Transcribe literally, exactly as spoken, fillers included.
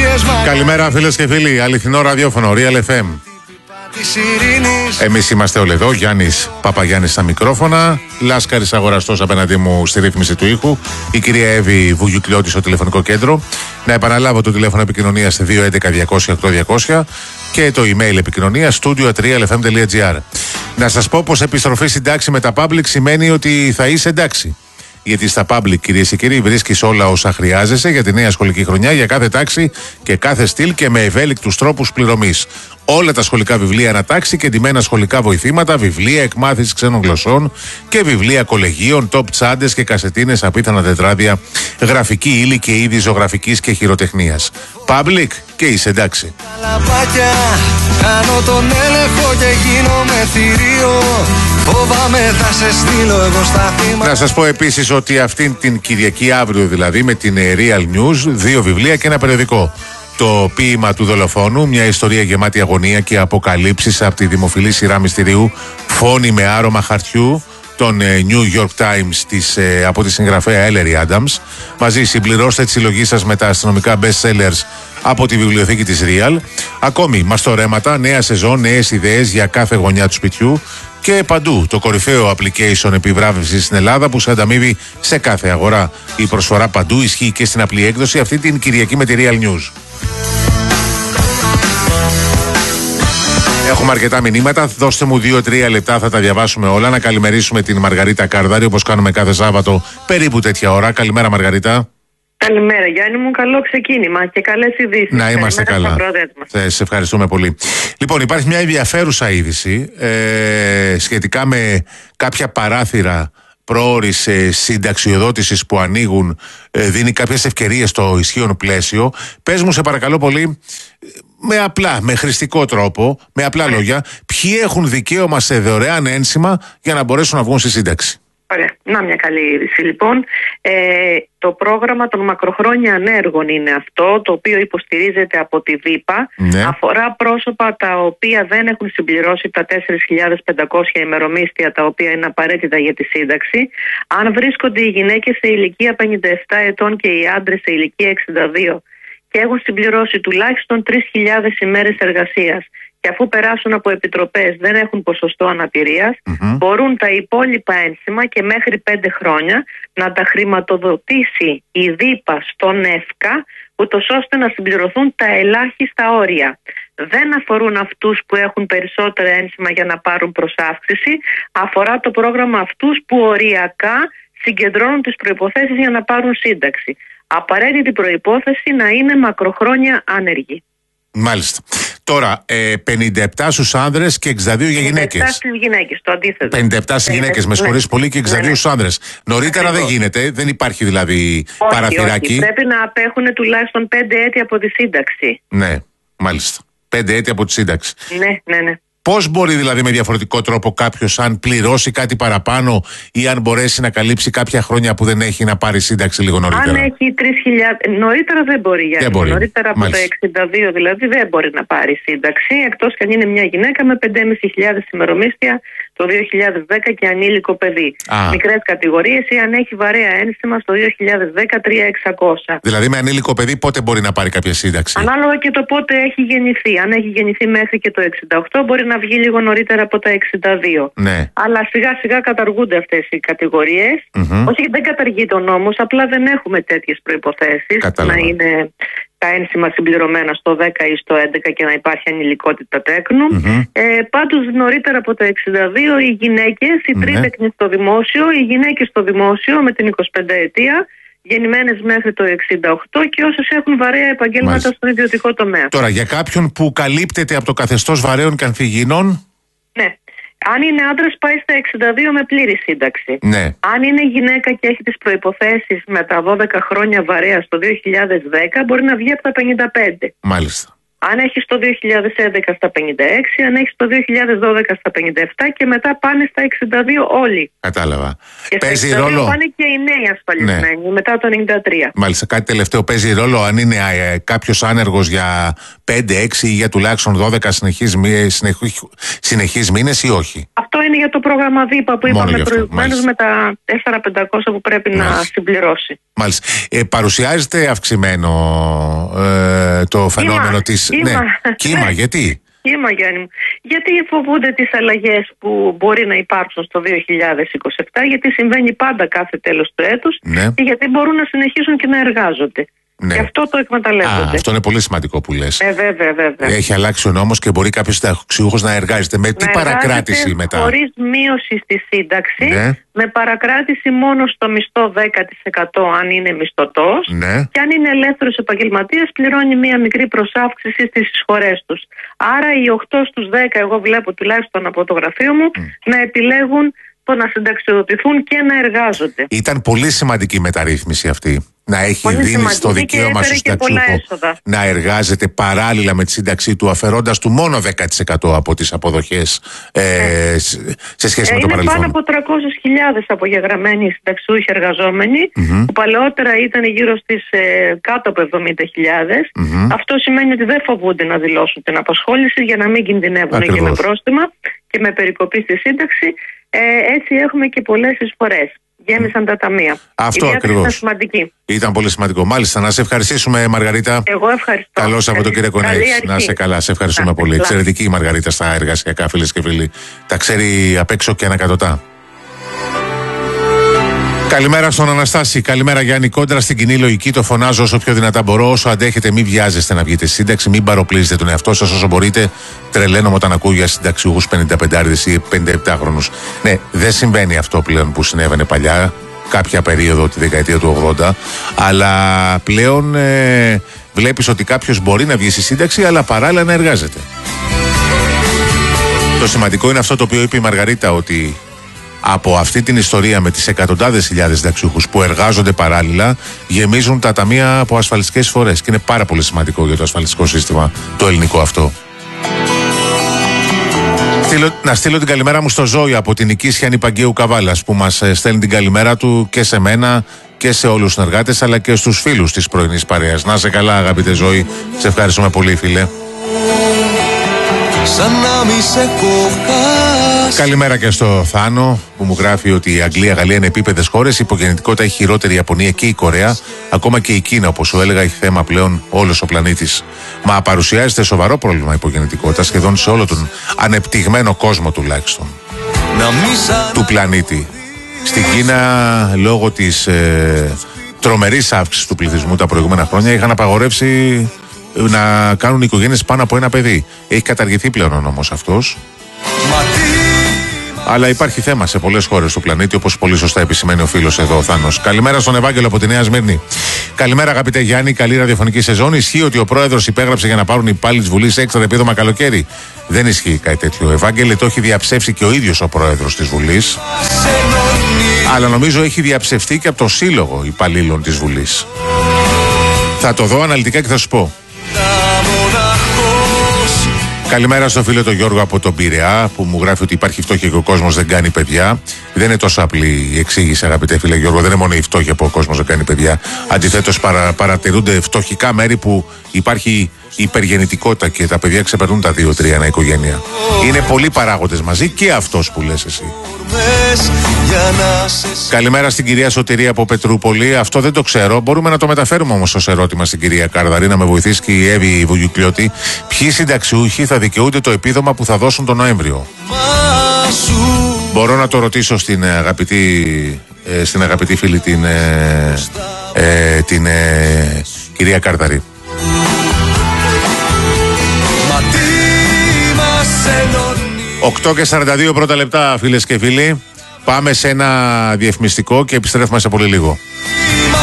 Καλημέρα φίλες και φίλοι, αληθινό ραδιόφωνο, Real εφ εμ. Εμείς είμαστε όλοι εδώ, Γιάννης Παπαγιάννης στα μικρόφωνα, Λάσκαρης Αγοραστός απέναντί μου στη ρύθμιση του ήχου, η κυρία Εύη Βουγιουκλιώτη στο τηλεφωνικό κέντρο. Να επαναλάβω το τηλέφωνο επικοινωνίας δύο έντεκα διακόσια οκτώ διακόσια και το email επικοινωνίας studio at real f m dot g r. Να σας πω πως επιστροφή στην τάξη με τα public σημαίνει ότι θα είσαι εντάξει. Γιατί στα public, κυρίες και κύριοι, βρίσκεις όλα όσα χρειάζεσαι για τη νέα σχολική χρονιά, για κάθε τάξη και κάθε στυλ και με ευέλικτους τρόπους πληρωμής. Όλα τα σχολικά βιβλία ανατάξει και εντυμμένα σχολικά βοηθήματα, βιβλία εκμάθησης ξένων γλωσσών και βιβλία κολεγίων, top τσάντες και κασετίνες, απίθανα τετράδια, γραφική ύλη και είδη ζωγραφικής και χειροτεχνίας. Public και είσαι εντάξει. Κάνω τον έλεγχο και γίνομαι θηρίο. Φοβάμαι θα σε στείλω εγώ στα θύματα. Να σας πω επίσης ότι αυτήν την Κυριακή, αύριο δηλαδή, με την Real News, δύο βιβλία και ένα περιοδικό. Το ποίημα του δολοφόνου, μια ιστορία γεμάτη αγωνία και αποκαλύψεις από τη δημοφιλή σειρά μυστηρίου Φόνοι με άρωμα χαρτιού, των New York Times της, ε, από τη συγγραφέα Ellery Adams. Μαζί συμπληρώστε τη συλλογή σας με τα αστυνομικά best sellers από τη βιβλιοθήκη της Real. Ακόμη μαστορέματα, νέα σεζόν, νέες ιδέες για κάθε γωνιά του σπιτιού και παντού το κορυφαίο application επιβράβευσης στην Ελλάδα που σε ανταμείβει σε κάθε αγορά. Η προσφορά παντού ισχύει και στην απλή έκδοση αυτή την Κυριακή με τη Real News. Έχουμε αρκετά μηνύματα. Δώστε μου δύο τρία λεπτά, θα τα διαβάσουμε όλα. Να καλημερίσουμε την Μαργαρίτα Κάρδαρη, όπως κάνουμε κάθε Σάββατο, περίπου τέτοια ώρα. Καλημέρα, Μαργαρίτα. Καλημέρα, Γιάννη μου. Καλό ξεκίνημα και καλές ειδήσεις. Να είμαστε καλά. Σε ευχαριστούμε πολύ. Λοιπόν, υπάρχει μια ενδιαφέρουσα είδηση ε, σχετικά με κάποια παράθυρα προώρης ε, συνταξιοδότησης που ανοίγουν, ε, δίνει κάποιες ευκαιρίες στο ισχύον πλαίσιο. Πες μου, σε παρακαλώ πολύ, με απλά, με χρηστικό τρόπο, με απλά yeah. λόγια, ποιοι έχουν δικαίωμα σε δωρεάν ένσημα για να μπορέσουν να βγουν στη σύνταξη. Ωραία. Να μια καλή είδηση λοιπόν. Ε, το πρόγραμμα των μακροχρόνια ανέργων είναι αυτό, το οποίο υποστηρίζεται από τη ΒΥΠΑ. Ναι. Αφορά πρόσωπα τα οποία δεν έχουν συμπληρώσει τα τέσσερις χιλιάδες πεντακόσια ημερομίσθια, τα οποία είναι απαραίτητα για τη σύνταξη. Αν βρίσκονται οι γυναίκες σε ηλικία πενήντα επτά ετών και οι άντρες σε ηλικία εξήντα δύο και έχουν συμπληρώσει τουλάχιστον τρεις χιλιάδες ημέρες εργασίας και αφού περάσουν από επιτροπές δεν έχουν ποσοστό αναπηρίας, mm-hmm. μπορούν τα υπόλοιπα ένσημα και μέχρι πέντε χρόνια να τα χρηματοδοτήσει η ΔΥΠΑ στον ΕΦΚΑ, ούτως ώστε να συμπληρωθούν τα ελάχιστα όρια. Δεν αφορούν αυτούς που έχουν περισσότερα ένσημα για να πάρουν προσάυξηση, αφορά το πρόγραμμα αυτούς που οριακά συγκεντρώνουν τις προϋποθέσεις για να πάρουν σύνταξη. Απαραίτητη προϋπόθεση να είναι μακροχρόνια άνεργοι. Μάλιστα. Τώρα, ε, πενήντα επτά στους άνδρες και εξήντα δύο για γυναίκες. πενήντα επτά στις γυναίκες, το αντίθετο. πενήντα επτά στις γυναίκες, με συγχωρείς ναι. πολύ, και εξήντα δύο ναι, ναι. στους άνδρες. Νωρίτερα Ακριβώς. δεν γίνεται, δεν υπάρχει δηλαδή όχι, παραθυράκι. Όχι, πρέπει να απέχουν τουλάχιστον πέντε έτη από τη σύνταξη. Ναι, μάλιστα. Πέντε έτη από τη σύνταξη. Ναι, ναι, ναι. Πώς μπορεί δηλαδή με διαφορετικό τρόπο κάποιος, αν πληρώσει κάτι παραπάνω ή αν μπορέσει να καλύψει κάποια χρόνια που δεν έχει, να πάρει σύνταξη λίγο νωρίτερα? Αν έχει τρεις χιλιάδες. Νωρίτερα δεν μπορεί. Γιατί δεν μπορεί. Νωρίτερα από Μάλιστα. τα εξήντα δύο δηλαδή δεν μπορεί να πάρει σύνταξη, εκτός και αν είναι μια γυναίκα με πέντε χιλιάδες πεντακόσια ημερομίσθια το δύο χιλιάδες δέκα και ανήλικο παιδί. Α. Μικρές κατηγορίες, ή αν έχει βαρέα ένσημα στο δύο χιλιάδες δέκα τρία χιλιάδες εξακόσια. Δηλαδή με ανήλικο παιδί πότε μπορεί να πάρει κάποια σύνταξη? Ανάλογα και το πότε έχει γεννηθεί. Αν έχει γεννηθεί μέχρι και το εξήντα οκτώ, μπορεί να βγει λίγο νωρίτερα από τα εξήντα δύο. Ναι. Αλλά σιγά σιγά καταργούνται αυτές οι κατηγορίες. Mm-hmm. Όχι, δεν καταργείται ο νόμος, απλά δεν έχουμε τέτοιες προϋποθέσεις. Να είναι τα ένσημα συμπληρωμένα στο δέκα ή στο έντεκα και να υπάρχει ανηλικότητα τέκνου. Mm-hmm. Ε, πάντως νωρίτερα από τα εξήντα δύο οι γυναίκες, οι mm-hmm. τρίτεκνοι στο δημόσιο, οι γυναίκες στο δημόσιο με την εικοσιπενταετία, γεννημένες μέχρι το εξήντα οκτώ και όσες έχουν βαρέα επαγγέλματα Μάλιστα. στον ιδιωτικό τομέα. Τώρα, για κάποιον που καλύπτεται από το καθεστώς βαρέων και ανθυγιεινών. Ναι. Αν είναι άντρας πάει στα εξήντα δύο με πλήρη σύνταξη. Ναι. Αν είναι γυναίκα και έχει τις προϋποθέσεις με τα δώδεκα χρόνια βαρέα στο δύο χιλιάδες δέκα, μπορεί να βγει από τα πενήντα πέντε. Μάλιστα. Αν έχει το δύο χιλιάδες έντεκα στα πενήντα έξι, αν έχει το δύο χιλιάδες δώδεκα στα πενήντα επτά και μετά πάνε στα εξήντα δύο όλοι. Κατάλαβα. Και παίζει στα ρόλο. πάνε και οι νέοι ασφαλισμένοι ναι. μετά το ενενήντα τρία. Μάλιστα. Κάτι τελευταίο, παίζει ρόλο αν είναι ε, κάποιος άνεργος για πέντε έξι ή για τουλάχιστον δώδεκα συνεχείς, συνεχείς μήνες ή όχι? Αυτό είναι για το πρόγραμμα ΔΥΠΑ που Μόνο είπαμε προηγουμένως με τα τέσσερα χιλιάδες πεντακόσια που πρέπει Μάλιστα. να συμπληρώσει. Μάλιστα. Ε, παρουσιάζεται αυξημένο ε, το φαινόμενο κύμα, της... Κύμα. Ναι, κύμα, γιατί? Κύμα, Γιάννη μου. Γιατί φοβούνται τις αλλαγές που μπορεί να υπάρξουν στο δύο χιλιάδες είκοσι επτά, γιατί συμβαίνει πάντα κάθε τέλος του έτους, ναι. και γιατί μπορούν να συνεχίσουν και να εργάζονται. Ναι. Και αυτό το εκμεταλλεύονται. Α, αυτό είναι πολύ σημαντικό που λες. Ε, βέβαια, βέβαια. Έχει αλλάξει ο νόμος και μπορεί κάποιος συνταξιούχος να εργάζεται. Με τι να παρακράτηση μετά? Χωρίς μείωση στη σύνταξη, ναι. με παρακράτηση μόνο στο μισθό δέκα τοις εκατό αν είναι μισθωτός, ναι. και αν είναι ελεύθερος επαγγελματίας πληρώνει μία μικρή προσάυξηση στις εισφορές τους. Άρα οι οκτώ στους δέκα, εγώ βλέπω τουλάχιστον από το γραφείο μου, mm. να επιλέγουν το να συνταξιοδοτηθούν και να εργάζονται. Ήταν πολύ σημαντική η μεταρρύθμιση αυτή. Να έχει πολύ δίνει το δικαίωμα στο συνταξιούχο να εργάζεται παράλληλα με τη σύνταξή του, αφαιρώντας του μόνο δέκα τοις εκατό από τις αποδοχές ε, σε σχέση ε, με το παρελθόν. Είναι πάνω από τριακόσιες χιλιάδες απογεγραμμένοι συνταξιούχοι εργαζόμενοι, mm-hmm. που παλαιότερα ήταν γύρω στις ε, κάτω από εβδομήντα χιλιάδες. Mm-hmm. Αυτό σημαίνει ότι δεν φοβούνται να δηλώσουν την απασχόληση για να μην κινδυνεύουν και με πρόστιμα και με περικοπή στη σύνταξη. Ε, έτσι έχουμε και πολλές εισφορές. Γέμισαν τα ταμεία. Αυτό ακριβώς. Ήταν σημαντική. Ήταν πολύ σημαντικό. Μάλιστα, να σε ευχαριστήσουμε, Μαργαρίτα. Εγώ ευχαριστώ. Καλό Σαββατοκύριακο να έχεις. Να σε καλά. Σε ευχαριστούμε πολύ. Καλά. Εξαιρετική η Μαργαρίτα στα εργασιακά, φίλες και φίλοι. Τα ξέρει απ' έξω και ανακατοτά. Καλημέρα στον Αναστάση. Καλημέρα, Γιάννη. Κόντρα στην κοινή λογική το φωνάζω όσο πιο δυνατά μπορώ. Όσο αντέχετε, μην βιάζεστε να βγείτε στη σύνταξη, μην παροπλίζετε τον εαυτό σας όσο μπορείτε. Τρελαίνομαι όταν ακούω για συνταξιούχους πενηνταπεντάριδες ή πενηνταεπτάχρονους. Ναι, δεν συμβαίνει αυτό πλέον που συνέβαινε παλιά, κάποια περίοδο τη δεκαετία του ογδόντα. Αλλά πλέον ε, βλέπεις ότι κάποιος μπορεί να βγει στη σύνταξη, αλλά παράλληλα να εργάζεται. Το σημαντικό είναι αυτό το οποίο είπε η Μαργαρίτα, ότι από αυτή την ιστορία με τις εκατοντάδες χιλιάδες συνταξιούχους που εργάζονται παράλληλα, γεμίζουν τα ταμεία από ασφαλιστικές εισφορές. Και είναι πάρα πολύ σημαντικό για το ασφαλιστικό σύστημα το ελληνικό αυτό. Στείλω, να στείλω την καλημέρα μου στο Ζώη από την Οικίσια Νηπαγκαίου Καβάλας, που μας στέλνει την καλημέρα του και σε μένα και σε όλους τους συνεργάτες, αλλά και στους φίλους της πρωινής παρέας. Να σε καλά, αγαπητέ Ζώη. Σε ευχαριστούμε πολύ, φίλε. Σαν να μη σε καλημέρα και στο Θάνο, που μου γράφει ότι η Αγγλία, Γαλλία είναι επίπεδες χώρες. Η υπογεννητικότητα έχει χειρότερη η Ιαπωνία και η Κορέα. Ακόμα και η Κίνα, όπως σου έλεγα, έχει θέμα πλέον όλος ο πλανήτης. Μα παρουσιάζεται σοβαρό πρόβλημα υπογεννητικότητα σχεδόν σε όλο τον ανεπτυγμένο κόσμο τουλάχιστον του πλανήτη. Στην Κίνα, λόγω της ε, τρομερής αύξησης του πληθυσμού τα προηγούμενα χρόνια, είχαν απαγορεύσει να κάνουν οικογένειες πάνω από ένα παιδί. Έχει καταργηθεί πλέον ο νόμος αυτός. Αλλά υπάρχει θέμα σε πολλές χώρες του πλανήτη, όπως πολύ σωστά επισημαίνει ο φίλος εδώ ο Θάνος. Καλημέρα στον Ευάγγελο από τη Νέα Σμύρνη. Καλημέρα, αγαπητέ Γιάννη. Καλή ραδιοφωνική σεζόν. Ισχύει ότι ο πρόεδρος υπέγραψε για να πάρουν οι υπάλληλοι της Βουλής έξτρα επίδομα καλοκαίρι? Δεν ισχύει κάτι τέτοιο. Ευάγγελε, το έχει διαψεύσει και ο ίδιος ο πρόεδρος της Βουλής. Αλλά νομίζω έχει διαψευτεί και από το Σύλλογο Υπαλλήλων της Βουλής. Θα το δω αναλυτικά και θα σου πω. Καλημέρα στο φίλο τον Γιώργο από τον Πειραιά, που μου γράφει ότι υπάρχει φτώχεια και ο κόσμος δεν κάνει παιδιά. Δεν είναι τόσο απλή η εξήγηση, αγαπητέ φίλε Γιώργο. Δεν είναι μόνο η φτώχεια που ο κόσμος δεν κάνει παιδιά. Αντιθέτως, παρα, παρατηρούνται φτωχικά μέρη που υπάρχει υπεργεννητικότητα και τα παιδιά ξεπερνούν τα δύο τρία ανά οικογένεια. Είναι πολλοί παράγοντες μαζί, και αυτός που λες εσύ. Καλημέρα στην κυρία Σωτηρία από Πετρούπολη. Αυτό δεν το ξέρω. Μπορούμε να το μεταφέρουμε όμως ως ερώτημα στην κυρία Καρδαρή, να με βοηθήσει και η Εύη Βουγιουκλιώτη. Ποιοι συνταξιούχοι θα δικαιούνται το επίδομα που θα δώσουν τον Νοέμβριο? Μπορώ να το ρωτήσω στην αγαπητή, ε, στην αγαπητή φίλη την, ε, ε, την ε, κυρία Καρδαρή. οκτώ και σαράντα δύο πρώτα λεπτά, φίλες και φίλοι. Πάμε σε ένα διαφημιστικό και επιστρέφουμε σε πολύ λίγο.